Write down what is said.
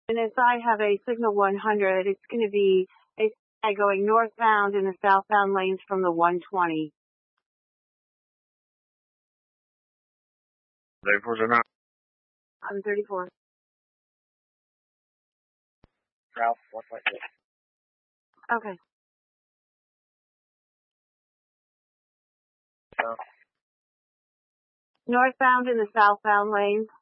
And if I have a signal 100, it's going to be a guy going northbound in the southbound lanes from the 120. 3409. I'm 34. Ralph, 1.6. Okay. So, Northbound in the southbound lanes.